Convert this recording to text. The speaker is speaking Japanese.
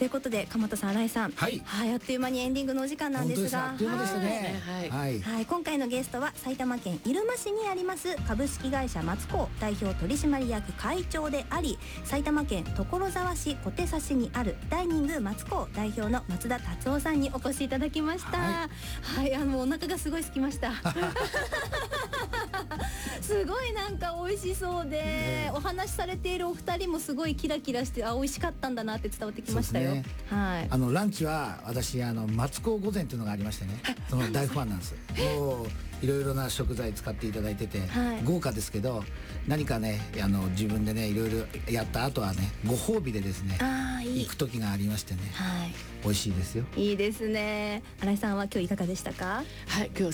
いうことで鎌田さん、新井さん、 はい、 あっという間にエンディングのお時間なんですが、 あっという間でしたね。 今回のゲストは埼玉県入間市にあります株式会社松高代表取締役会長であり、埼玉県所沢市小手指にあるダイニング松高代表の松田達夫さんにお越しいただきました。お腹がすごい空きましたすごいなんか美味しそうで、お話しされているお二人もすごいキラキラして、美味しかったんだなって伝わってきましたよ。 ランチは私松高御膳というのがありましてね、その大ファンなんですもういろいろな食材使っていただいてて、豪華ですけど、何かね自分でねいろいろやった後はね、ご褒美でですね行く時がありましてね、美味しいですよ。 いいですね。新井さんは今日いかがでしたか？ はい、今日